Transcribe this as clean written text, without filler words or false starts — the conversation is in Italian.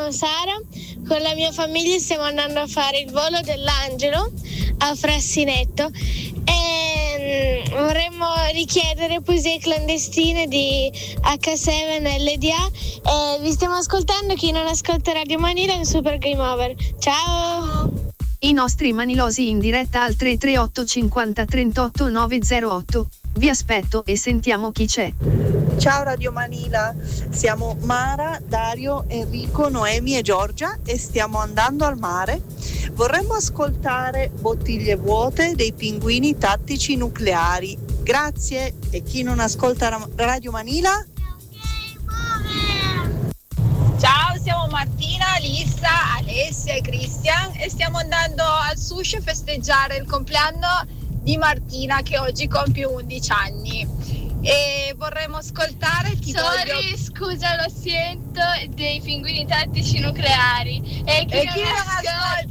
sono Sara, con la mia famiglia stiamo andando a fare il volo dell'angelo a Frassinetto e vorremmo richiedere poesie clandestine di H7 LDA. Vi stiamo ascoltando, chi non ascolta Radio Manila è un super game over. Ciao! I nostri manilosi in diretta al 338 50 38 908. Vi aspetto e sentiamo chi c'è. Ciao Radio Manila, siamo Mara, Dario, Enrico, Noemi e Giorgia e stiamo andando al mare. Vorremmo ascoltare Bottiglie vuote dei Pinguini Tattici Nucleari. Grazie. E chi non ascolta Radio Manila? Ciao, siamo Martina, Lissa, Alessia e Christian e stiamo andando al sushi a festeggiare il compleanno di Martina che oggi compie 11 anni. E vorremmo ascoltare Scusa, lo sento, dei Pinguini Tattici Nucleari. E chi non